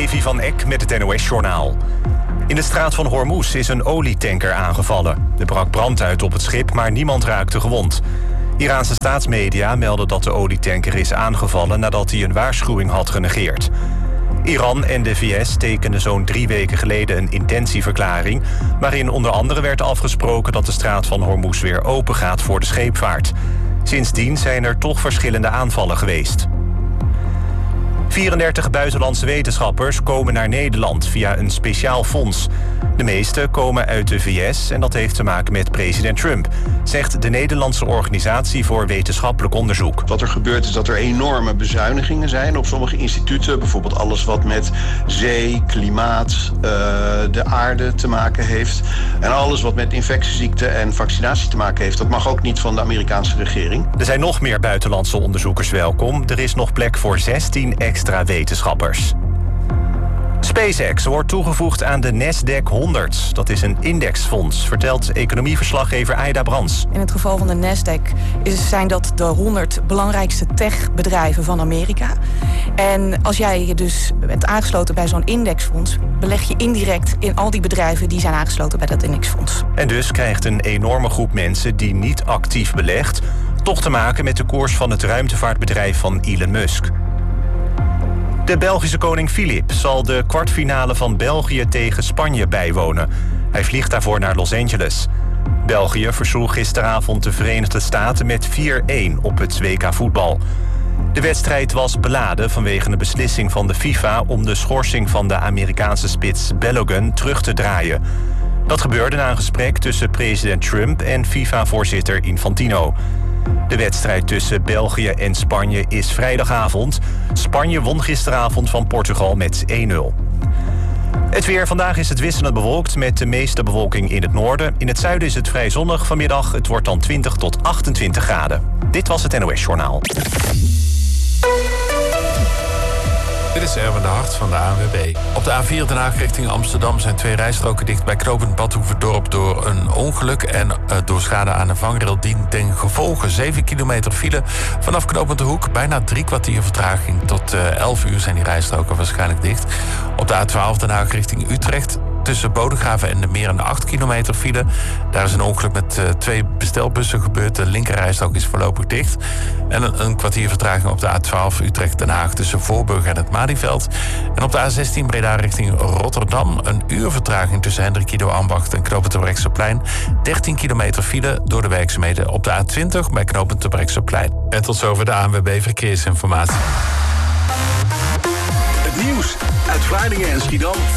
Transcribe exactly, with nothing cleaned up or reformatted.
Levi van Eck met het N O S-journaal. In de straat van Hormuz is een olietanker aangevallen. Er brak brand uit op het schip, maar niemand raakte gewond. Iraanse staatsmedia melden dat de olietanker is aangevallen nadat hij een waarschuwing had genegeerd. Iran en de V S tekenden zo'n drie weken geleden een intentieverklaring, waarin onder andere werd afgesproken dat de straat van Hormuz weer open gaat voor de scheepvaart. Sindsdien zijn er toch verschillende aanvallen geweest. vierendertig buitenlandse wetenschappers komen naar Nederland via een speciaal fonds. De meeste komen uit de V S en dat heeft te maken met president Trump, zegt de Nederlandse Organisatie voor Wetenschappelijk Onderzoek. Wat er gebeurt is dat er enorme bezuinigingen zijn op sommige instituten. Bijvoorbeeld alles wat met zee, klimaat, uh, de aarde te maken heeft. En alles wat met infectieziekten en vaccinatie te maken heeft. Dat mag ook niet van de Amerikaanse regering. Er zijn nog meer buitenlandse onderzoekers welkom. Er is nog plek voor zestien extra wetenschappers. SpaceX wordt toegevoegd aan de Nasdaq honderd. Dat is een indexfonds, vertelt economieverslaggever Aida Brands. In het geval van de Nasdaq is, zijn dat de honderd belangrijkste techbedrijven van Amerika. En als jij je dus bent aangesloten bij zo'n indexfonds, beleg je indirect in al die bedrijven die zijn aangesloten bij dat indexfonds. En dus krijgt een enorme groep mensen die niet actief belegt toch te maken met de koers van het ruimtevaartbedrijf van Elon Musk. De Belgische koning Filip zal de kwartfinale van België tegen Spanje bijwonen. Hij vliegt daarvoor naar Los Angeles. België versloeg gisteravond de Verenigde Staten met vier-een op het W K voetbal. De wedstrijd was beladen vanwege een beslissing van de FIFA om de schorsing van de Amerikaanse spits Balogun terug te draaien. Dat gebeurde na een gesprek tussen president Trump en FIFA-voorzitter Infantino. De wedstrijd tussen België en Spanje is vrijdagavond. Spanje won gisteravond van Portugal met één-nul. Het weer. Vandaag is het wisselend bewolkt met de meeste bewolking in het noorden. In het zuiden is het vrij zonnig vanmiddag. Het wordt dan twintig tot achtentwintig graden. Dit was het N O S-journaal. Dit is Erwin de Hart van de A N W B. Op de A vier Den Haag richting Amsterdam zijn twee rijstroken dicht bij knooppunt Badhoevedorp door een ongeluk en uh, door schade aan een vangrail dient ten gevolge. zeven kilometer file vanaf knooppunt De Hoek. Bijna drie kwartier vertraging. Tot uh, elf uur zijn die rijstroken waarschijnlijk dicht. Op de A twaalf Den Haag richting Utrecht. Tussen Bodegraven en de Meer een acht kilometer file. Daar is een ongeluk met uh, twee bestelbussen gebeurd. De linkerrijstrook is voorlopig dicht. En een, een kwartier vertraging op de A twaalf Utrecht-Den Haag tussen Voorburg en het Malieveld. En op de A zestien Breda richting Rotterdam. Een uur vertraging tussen Hendrik Ido Ambacht en knooppunt Terbrechtseplein. dertien kilometer file door de werkzaamheden op de A twintig bij knooppunt Terbrechtseplein. En tot zover de A N W B Verkeersinformatie. Het nieuws uit Vlaardingen en Schiedam.